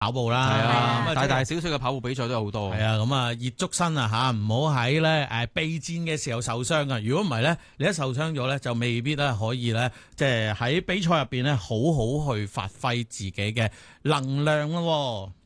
跑步啦， 係啊， 咁大大小小嘅跑步比賽都有好多。 係啊，咁啊熱足身啊嚇，唔好喺咧備戰嘅時候受傷啊！如果唔係咧，你一受傷咗咧，就未必咧可以咧，即係喺比賽入邊咧好好去發揮自己嘅能量咯。